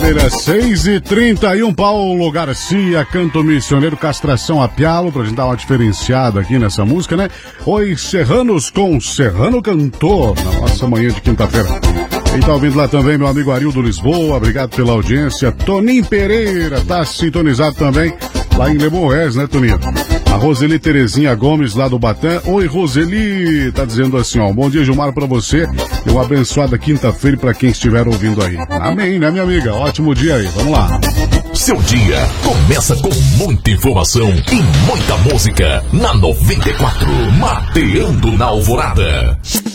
brincadeira, 6h31, Paulo Garcia, Canto Missioneiro, Castração a Pialo, pra gente dar uma diferenciada aqui nessa música, né? Oi, Serranos com Serrano Cantor, na nossa manhã de quinta-feira. Quem tá ouvindo lá também, meu amigo Arildo Lisboa, obrigado pela audiência. Toninho Pereira, tá sintonizado também, lá em Lemoés, né, Toninho? A Roseli Terezinha Gomes, lá do Batã. Oi, Roseli, tá dizendo assim, ó, bom dia, Gilmar, pra você e uma abençoada quinta-feira pra quem estiver ouvindo aí. Amém, né, minha amiga? Ótimo dia aí, vamos lá. Seu dia começa com muita informação e muita música na 94, Mateando na Alvorada.